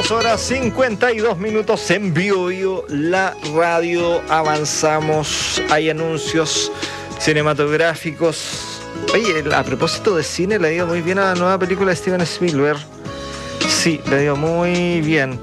Horas 52 minutos en Bio, la radio. Avanzamos, hay anuncios cinematográficos. Oye, a propósito de cine, le ha ido muy bien a la nueva película de Steven Spielberg. Sí, le ha ido muy bien.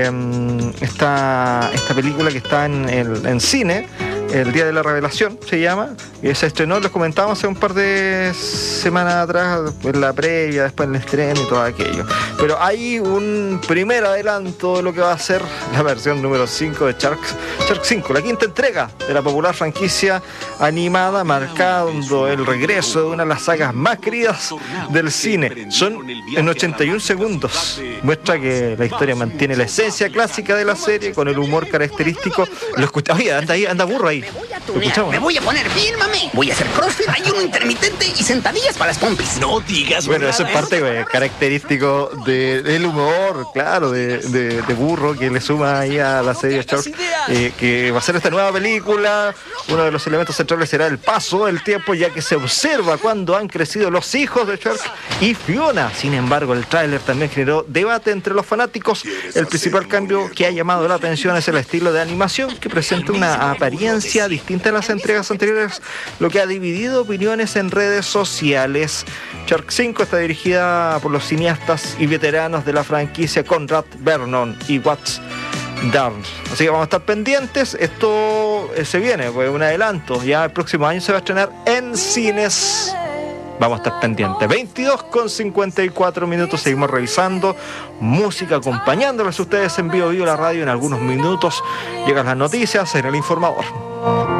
Esta película que está en cine, El Día de la Revelación se llama, y se estrenó, les comentábamos hace un par de semanas atrás, en la previa, después en el estreno y todo aquello. Pero hay un primer adelanto de lo que va a ser la versión número 5 de Shark 5, la quinta entrega de la popular franquicia animada, marcando el regreso de una de las sagas más queridas del cine. Son en 81 segundos. Muestra que la historia mantiene la esencia clásica de la serie con el humor característico. Lo escucha, oye, anda burro ahí. Me voy a poner bien, mami. Voy a hacer crossfit, ayuno intermitente y sentadillas para las pompis. No digas. Bueno, eso es parte característico del humor, claro, de burro que le suma ahí a la serie Shark, que va a ser esta nueva película. Uno de los elementos centrales será el paso del tiempo, ya que se observa cuando han crecido los hijos de Shark y Fiona. Sin embargo, el tráiler también generó debate entre los fanáticos. El principal cambio que ha llamado la atención es el estilo de animación, que presenta una apariencia distinta a las entregas anteriores, lo que ha dividido opiniones en redes sociales. Shark 5 está dirigida por los cineastas y veteranos de la franquicia Conrad Vernon y Watts Darn. Así que vamos a estar pendientes. Esto se viene, pues, un adelanto. Ya el próximo año se va a estrenar en cines. Vamos a estar pendientes. 22:54 minutos. Seguimos revisando música, acompañándoles a ustedes en Bio la radio. En algunos minutos llegan las noticias en El Informador.